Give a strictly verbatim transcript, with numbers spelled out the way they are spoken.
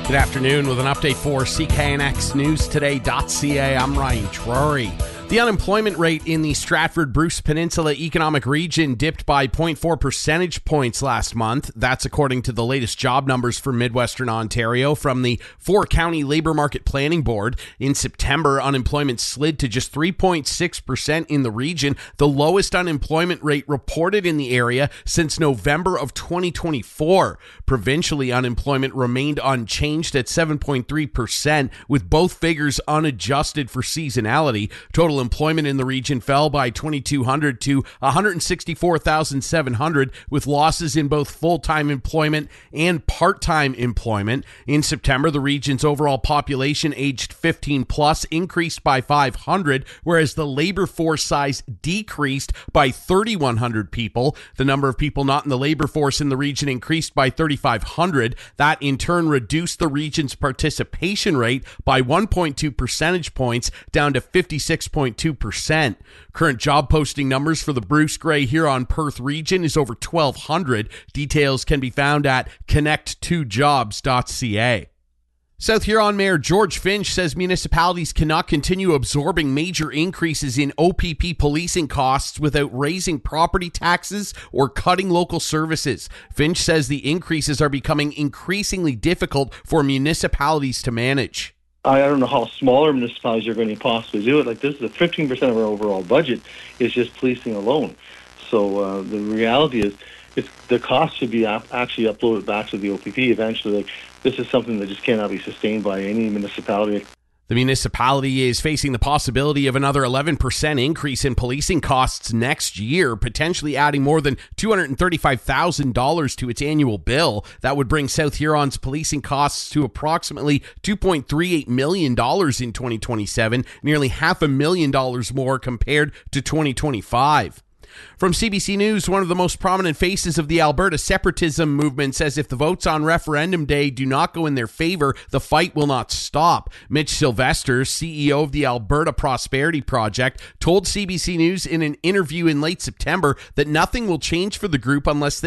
Good afternoon with an update for C K N X News Today dot C A. I'm Ryan Drury. The unemployment rate in the Stratford-Bruce Peninsula Economic Region dipped by zero point four percentage points last month. That's according to the latest job numbers for Midwestern Ontario from the four-county Labour Market Planning Board. In September, unemployment slid to just three point six percent in the region, the lowest unemployment rate reported in the area since November of twenty twenty-four. Provincially, unemployment remained unchanged at seven point three percent, with both figures unadjusted for seasonality. Total employment in the region fell by twenty-two hundred to one hundred sixty-four thousand seven hundred, with losses in both full-time employment and part-time employment. In September, the region's overall population aged fifteen plus increased by five hundred, whereas the labor force size decreased by three thousand one hundred people. The number of people not in the labor force in the region increased by three thousand five hundred. That in turn reduced the region's participation rate by one point two percentage points down to fifty-six point two percent. Current job posting numbers for the Bruce Grey Huron Perth region is over twelve hundred. Details can be found at connect two jobs dot c a. South Huron Mayor George Finch says municipalities cannot continue absorbing major increases in O P P policing costs without raising property taxes or cutting local services. Finch says the increases are becoming increasingly difficult for municipalities to manage. I don't know how smaller municipalities are going to possibly do it. Like, this is a fifteen percent of our overall budget is just policing alone. So uh, the reality is, it's, the cost should be ap- actually uploaded back to the O P P eventually. Like, this is something that just cannot be sustained by any municipality. The municipality is facing the possibility of another eleven percent increase in policing costs next year, potentially adding more than two hundred thirty-five thousand dollars to its annual bill. That would bring South Huron's policing costs to approximately two point three eight million dollars in twenty twenty-seven, nearly half a million dollars more compared to twenty twenty-five. From C B C News, one of the most prominent faces of the Alberta separatism movement says if the votes on referendum day do not go in their favor, the fight will not stop. Mitch Sylvester, C E O of the Alberta Prosperity Project, told C B C News in an interview in late September that nothing will change for the group unless things